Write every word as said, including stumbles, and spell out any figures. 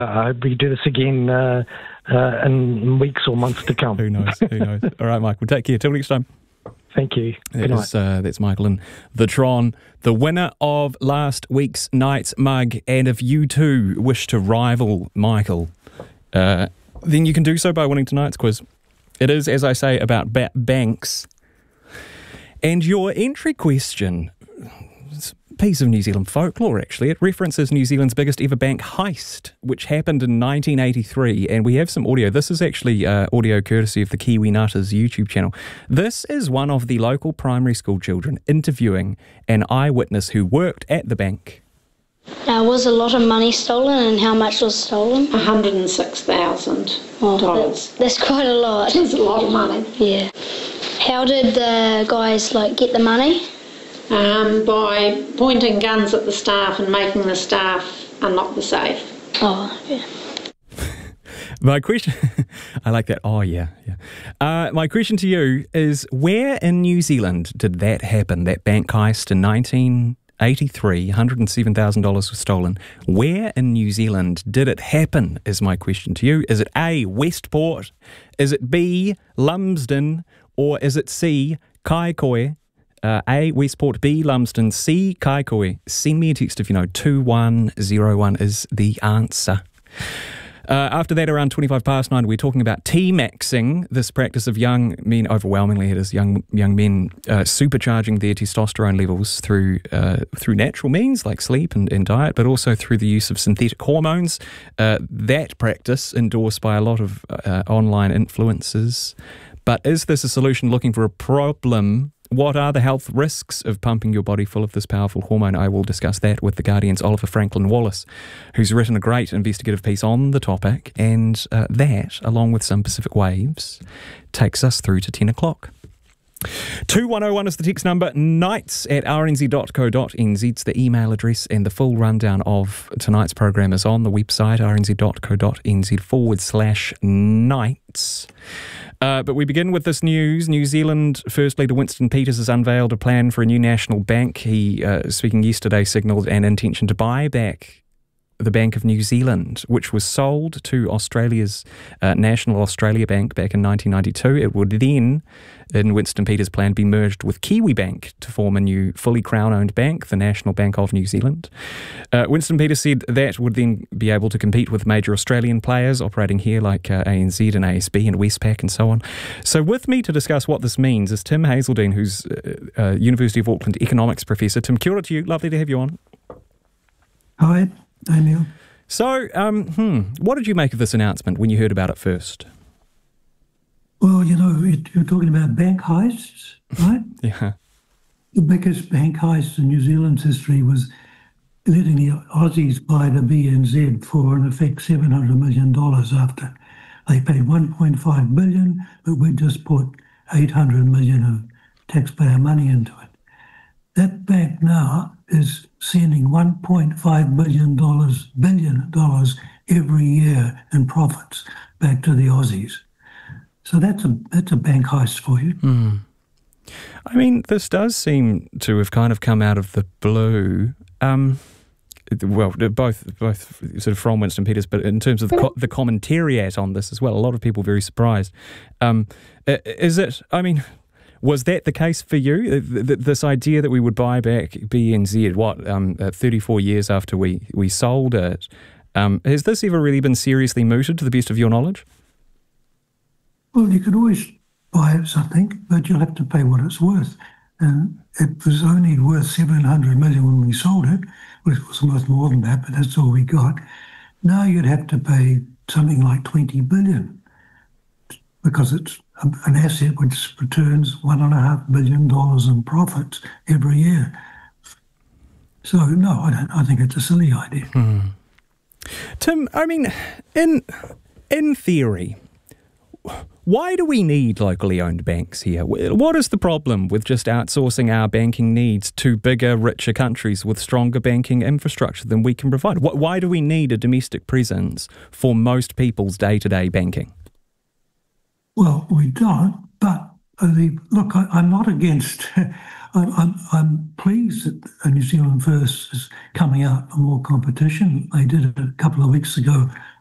I hope we do this again uh, uh, in weeks or months to come. Who knows? Who knows? All right, Michael, take care. Till next time. Thank you. That Good is, uh, that's Michael in the Tron, the winner of last week's night's mug. And if you too wish to rival Michael, uh, then you can do so by winning tonight's quiz. It is, as I say, about ba- banks. And your entry question, it's a piece of New Zealand folklore, actually. It references New Zealand's biggest ever bank heist, which happened in nineteen eighty-three. And we have some audio. This is actually uh, audio courtesy of the Kiwi Nutters YouTube channel. This is one of the local primary school children interviewing an eyewitness who worked at the bank. Uh, was a lot of money stolen, and how much was stolen? one hundred six thousand dollars. Oh, that's, that's quite a lot. That's a lot of money. Yeah. How did the guys like get the money? Um, by pointing guns at the staff and making the staff unlock the safe. Oh, yeah. My question, I like that. Oh, yeah, yeah. Uh, my question to you is, where in New Zealand did that happen, that bank heist in nineteen eighty-three, one hundred seven thousand dollars was stolen. Where in New Zealand did it happen, is my question to you. Is it A, Westport? Is it B, Lumsden? Or is it C, Kaikooi? Uh, A, Westport, B, Lumsden, C, Kaikooi. Send me a text if you know. two one zero one is the answer. Uh, after that, around twenty-five past nine, we're talking about T-maxing, this practice of young men, overwhelmingly it is young young men uh, supercharging their testosterone levels through uh, through natural means like sleep and, and diet, but also through the use of synthetic hormones. Uh, that practice endorsed by a lot of uh, online influencers. But is this a solution looking for a problem? What are the health risks of pumping your body full of this powerful hormone? I will discuss that with The Guardian's Oliver Franklin-Wallace, who's written a great investigative piece on the topic. And uh, that, along with some Pacific waves, takes us through to ten o'clock. two one oh one is the text number. Nights at r n z dot co dot n z is the email address, and the full rundown of tonight's program is on the website, r n z dot co dot n z forward slash nights. Uh, but we begin with this news. New Zealand First Leader Winston Peters has unveiled a plan for a new national bank. He, uh, speaking yesterday, signalled an intention to buy back the Bank of New Zealand, which was sold to Australia's uh, National Australia Bank back in nineteen ninety-two. It would then, in Winston Peters' plan, be merged with Kiwi Bank to form a new fully Crown-owned bank, the National Bank of New Zealand. Uh, Winston Peters said that would then be able to compete with major Australian players operating here like uh, A N Z and A S B and Westpac and so on. So with me to discuss what this means is Tim Hazeldine, who's uh, uh, University of Auckland economics professor. Tim, kia ora to you. Lovely to have you on. Hi. Hi, Neil. So, um, hmm, what did you make of this announcement when you heard about it first? Well, you know, it, you're talking about bank heists, right? Yeah. The biggest bank heist in New Zealand's history was letting the Aussies buy the B N Z for, in effect, seven hundred million dollars after they paid one point five billion dollars, but we just put eight hundred million dollars of taxpayer money into it. That bank now is sending one point five billion dollars billion dollars every year in profits back to the Aussies. So that's a that's a bank heist for you. Mm. I mean, this does seem to have kind of come out of the blue. Um, well, both both sort of from Winston Peters, but in terms of the, co- the commentariat on this as well, a lot of people very surprised. Um, is it? I mean. Was that the case for you? This idea that we would buy back B N Z, what, um, uh, thirty-four years after we, we sold it, um, has this ever really been seriously mooted to the best of your knowledge? Well, you could always buy something, but you'll have to pay what it's worth. And it was only worth seven hundred million dollars when we sold it, which was worth more than that, but that's all we got. Now you'd have to pay something like twenty billion dollars because it's an asset which returns one and a half billion dollars in profits every year. So no, I don't. I think it's a silly idea. Hmm. Tim, I mean, in in theory, why do we need locally owned banks here? What is the problem with just outsourcing our banking needs to bigger, richer countries with stronger banking infrastructure than we can provide? Why do we need a domestic presence for most people's day-to-day banking? Well, we don't, but the, look, I, I'm not against I'm, I'm, I'm pleased that New Zealand First is coming out for more competition. They did it a couple of weeks ago